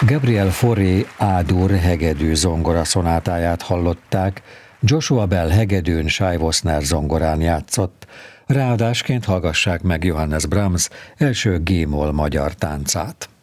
Gabriel Fauré A-dur hegedű zongora szonátáját hallották, Joshua Bell hegedűn, Shai Wossner zongorán játszott. Ráadásként hallgassák meg Johannes Brahms első G-moll magyar táncát.